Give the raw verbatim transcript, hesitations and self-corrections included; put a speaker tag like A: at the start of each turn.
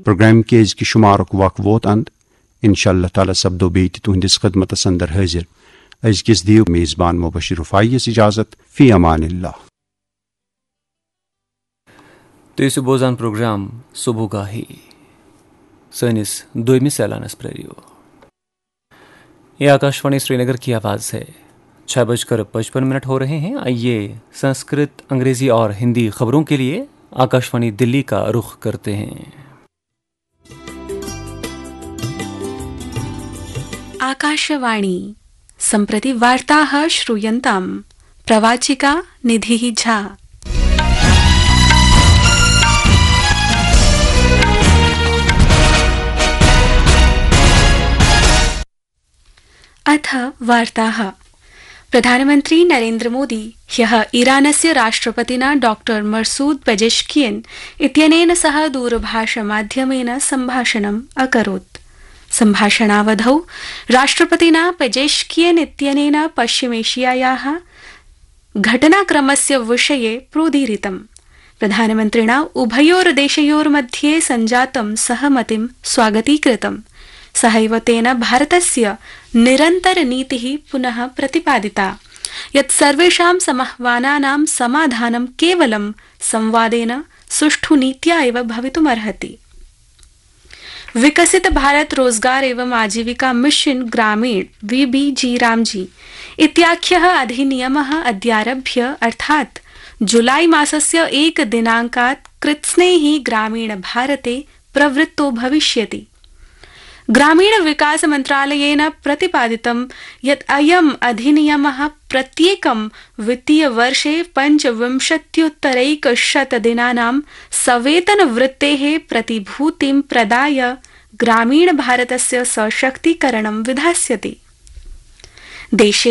A: Programme के अजकि शुमारुक वक्त वोत अंत इंशाअल्लाह ताला सब्दो बेत तुहंदिस खिदमतस अंदर हाजिर अजकिस दियो मेजबान मुबशिर रुफाइयस इजाजत फी अमानिल्लाह।
B: तो बोजान प्रोग्राम सुबुगाही सनिस दोमिस एलानस प्रेरियो। ये आकाशवाणी श्रीनगर की आवाज़ है। छह बजकर पचपन मिनट हो रहे हैं। आइए संस्कृत, अंग्रेजी और हिंदी खबरों के लिए आकाशवाणी दिल्ली का रुख करते हैं।
C: आकाशवाणी सम्प्रति वार्ताः श्रूयन्ताम्। प्रवाचिका निधिः झा। अथ वार्ताः। प्रधानमन्त्री नरेन्द्र मोदी ह्यः ईरानस्य राष्ट्रपतिना डॉक्टर मसूद पेजेश्कियन् इत्यनेन सह दूरभाषमाध्यमेन सम्भाषणम् अकरोत्। सम्भाषणावधौ राष्ट्रपतिना पेजेश्कियन् इत्यनेन पश्चिमेशियायाः घटनाक्रमस्य विषये प्रोदीरितम्। प्रधानमन्त्रिणा उभयोर्देशयोर्मध्ये सञ्जातं सहमतिं स्वागतीकृतम्। सहैव तेन भारतस्य निरन्तरनीतिः पुनः प्रतिपादिता यत् सर्वेषां समाह्वानानां समाधानं केवलं संवादेन सुष्ठु नीत्या एव भवितुमर्हति। विकसित भारत रोजगार एवं आजीविका मिशन ग्रामीण वीबीजी रामजी इत्याख्यः अधिनियमः अद्यारभ्य अर्थात् जुलाई मासस्य एक दिनाङ्कात् कृत्स्नैः ग्रामीण भारते प्रवृत्तो भविष्यति। ग्रामीण विकास मन्त्रालयेन प्रतिपादितं यत् अयम् अधिनियमः प्रत्येकं वित्तीयवर्षे पञ्चविंशत्युत्तरैकशत दिनानां सवेतनवृत्तेः प्रतिभूतिं प्रदाय ग्रामीण भारतस्य सशक्तीकरणं विधास्यति। देशे